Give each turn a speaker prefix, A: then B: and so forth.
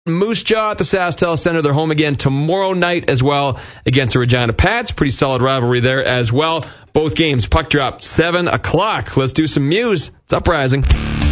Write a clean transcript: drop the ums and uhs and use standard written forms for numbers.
A: Moose Jaw at the SaskTel Center. They're home again tomorrow night as well against the Regina Pats. Pretty solid rivalry there as well. Both games, puck drop, 7 o'clock. Let's do some Muse. It's Uprising.